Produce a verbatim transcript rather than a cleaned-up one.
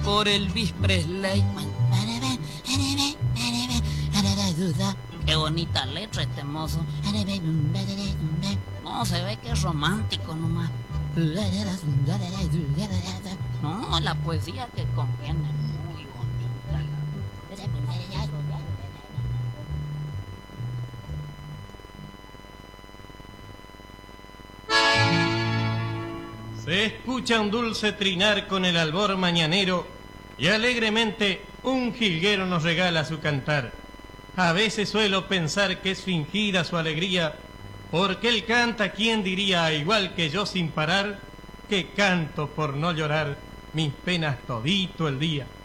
por Elvis Presley. Qué bonita letra este mozo. No, se ve que es romántico nomás. No, la poesía que contiene muy bonita. Se escucha un dulce trinar con el albor mañanero y alegremente un jilguero nos regala su cantar. A veces suelo pensar que es fingida su alegría, porque él canta, ¿quién diría, igual que yo sin parar, que canto por no llorar mis penas todito el día?